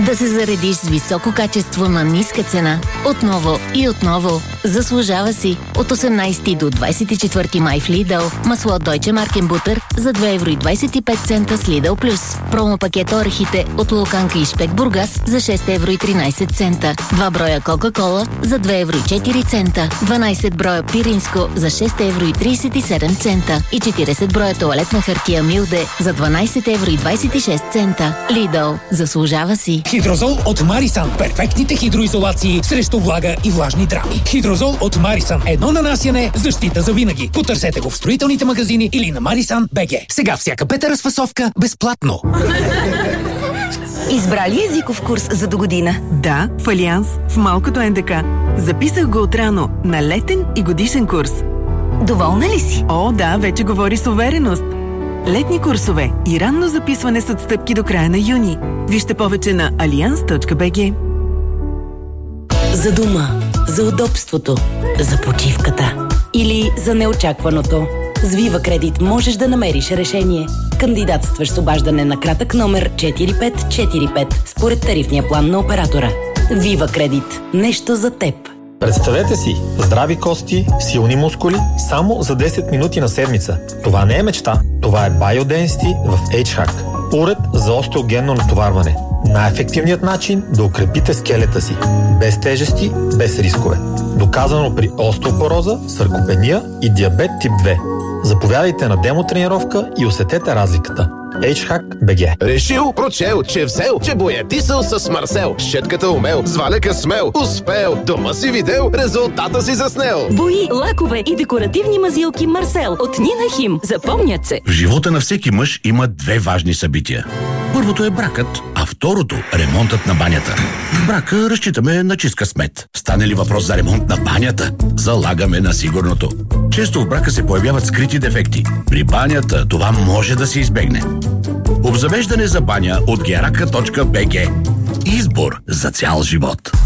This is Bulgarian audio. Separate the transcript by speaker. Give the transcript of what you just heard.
Speaker 1: Да се заредиш с високо качество на ниска цена. Отново и отново. Заслужава си. От 18 до 24 май в Lidl. Масло Deutsche Markenbutter за 2,25 евро с Lidl Plus. Промо-пакет орехите от Луканка и Шпек Бургас за 6,13 евро. 2 броя Кока-Кола за 2,04 евро. 12 броя Пиринско за 6,37 евро. И 40 броя тоалетна хартия Милде за 12,26 евро. Lidl. Заслужава си.
Speaker 2: Хидрозол от Марисан. Перфектните хидроизолации срещу влага и влажни драми. Хидрозол от Марисан. Едно нанасяне, защита за винаги. Потърсете го в строителните магазини или на Marisan.bg. Сега всяка пета разфасовка безплатно.
Speaker 3: Избрали езиков курс за догодина?
Speaker 4: Да, в Алианс, в малкото НДК. Записах го отрано на летен и годишен курс.
Speaker 3: Доволна ли си?
Speaker 4: О, да, вече говори с увереност. Летни курсове и ранно записване с отстъпки до края на юни. Вижте повече на allianz.bg.
Speaker 5: За дома, за удобството, за почивката или за неочакваното. С Viva Credit можеш да намериш решение. Кандидатстваш с обаждане на кратък номер 4545 според тарифния план на оператора. Viva Credit. Нещо за теб.
Speaker 6: Представете си, здрави кости, силни мускули, само за 10 минути на седмица. Това не е мечта, това е Biodensity в H-Hack. Уред за остеогенно натоварване. Най-ефективният начин да укрепите скелета си. Без тежести, без рискове. Доказано при остеопороза, саркопения и диабет тип 2. Заповядайте на демотренировка и усетете разликата. H-Hack BG.
Speaker 7: Решил, прочел, че взел, че боядисал с Марсел. Щетката умел, с валяка смел, успел. Дома си видел, резултата си заснел.
Speaker 8: Бои, лакове и декоративни мазилки Марсел от Нина Хим. Запомнят се.
Speaker 9: В живота на всеки мъж има две важни събития. Първото е бракът, а второто – ремонтът на банята. В брака разчитаме на чист късмет. Стане ли въпрос за ремонт на банята, залагаме на сигурното. Често в брака се появяват скрити дефекти. При банята това може да се избегне. Обзавеждане за баня от geraka.bg. Избор за цял живот.